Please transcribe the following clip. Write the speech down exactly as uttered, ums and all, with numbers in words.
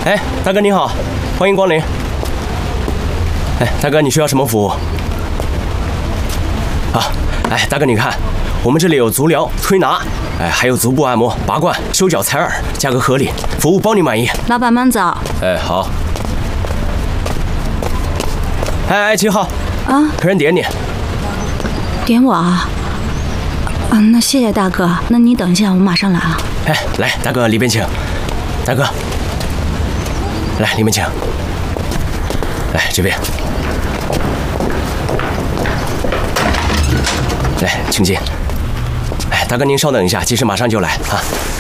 哎，大哥您好，欢迎光临。哎，大哥你需要什么服务？啊，哎，大哥你看，我们这里有足疗、推拿，哎，还有足部按摩、拔罐、修脚、采耳，价格合理，服务包你满意。 老板慢走。 哎，好。哎哎，七号。 啊， 客人点你。 点我啊？啊，那谢谢大哥，那你等一下，我马上来啊。 哎，来，大哥里边请。大哥，来里面请。来这边。来，请进。哎，大哥您稍等一下，技师马上就来啊。